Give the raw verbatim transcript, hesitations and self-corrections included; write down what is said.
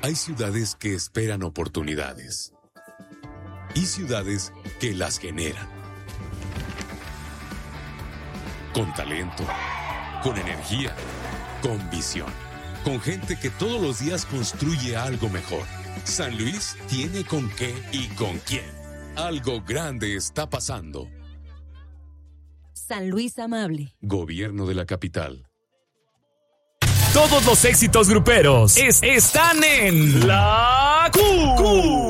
Hay ciudades que esperan oportunidades y ciudades que las generan. Con talento, con energía, con visión, con gente que todos los días construye algo mejor. San Luis tiene con qué y con quién. Algo grande está pasando. San Luis Amable. Gobierno de la capital. Todos los éxitos gruperos es, están en La Q.